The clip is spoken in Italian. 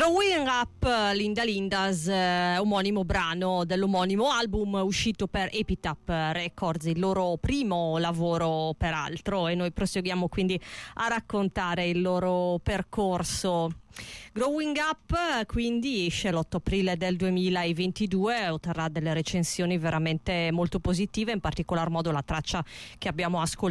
Growing Up, Linda Lindas, omonimo brano dell'omonimo album uscito per Epitaph Records, il loro primo lavoro peraltro, e noi proseguiamo quindi a raccontare il loro percorso. Growing Up quindi esce l'8 aprile del 2022, otterrà delle recensioni veramente molto positive, in particolar modo la traccia che abbiamo ascoltato